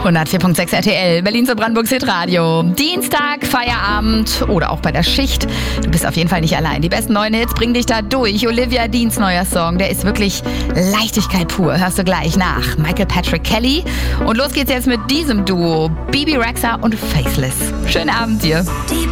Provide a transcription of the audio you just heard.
104.6 RTL, Berlins und Brandenburgs Hitradio. Dienstag, Feierabend oder auch bei der Schicht. Du bist auf jeden Fall nicht allein. Die besten neuen Hits bringen dich da durch. Olivia Deans neuer Song, der ist wirklich Leichtigkeit pur. Hörst du gleich nach. Michael Patrick Kelly. Und los geht's jetzt mit diesem Duo. Bebe Rexha und Faceless. Schönen Abend dir. Die